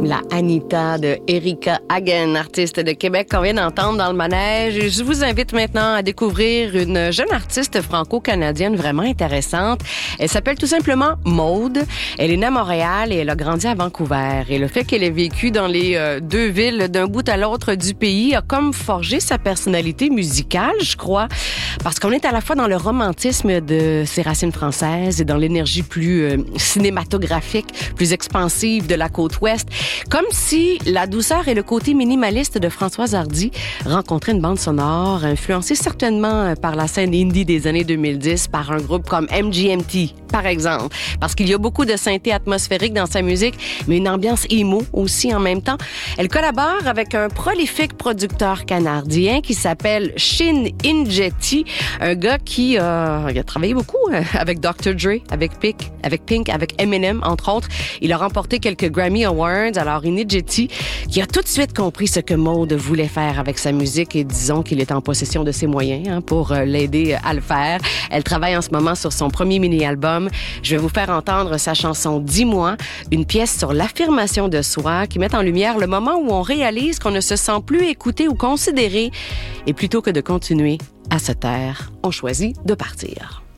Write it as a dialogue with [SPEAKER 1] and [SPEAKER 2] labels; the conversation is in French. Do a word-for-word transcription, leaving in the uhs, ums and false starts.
[SPEAKER 1] La Anita de Erika Hagen, artiste de Québec qu'on vient d'entendre dans le manège. Et je vous invite maintenant à découvrir une jeune artiste franco-canadienne vraiment intéressante. Elle s'appelle tout simplement Maude. Elle est née à Montréal et elle a grandi à Vancouver. Et le fait qu'elle ait vécu dans les euh, deux villes d'un bout à l'autre du pays a comme forgé sa personnalité musicale, je crois. Parce qu'on est à la fois dans le romantisme de ses racines françaises et dans l'énergie plus euh, cinématographique, plus expansive de la côte ouest. Comme si la douceur et le côté minimaliste de Françoise Hardy rencontraient une bande sonore influencée certainement par la scène indie des années deux mille dix par un groupe comme M G M T, par exemple. Parce qu'il y a beaucoup de synthé atmosphérique dans sa musique, mais une ambiance emo aussi en même temps. Elle collabore avec un prolifique producteur canadien qui s'appelle Shin Injeti, un gars qui euh, il a travaillé beaucoup avec docteur Dre, avec Pink, avec Pink, avec Eminem, entre autres. Il a remporté quelques Grammy Awards. Alors, Injeti, qui a tout de suite compris ce que Maude voulait faire avec sa musique et disons qu'il est en possession de ses moyens hein, pour euh, l'aider à le faire. Elle travaille en ce moment sur son premier mini-album. Je vais vous faire entendre sa chanson « Dis-moi », une pièce sur l'affirmation de soi qui met en lumière le moment où on réalise qu'on ne se sent plus écouté ou considéré et plutôt que de continuer à se taire, on choisit de partir.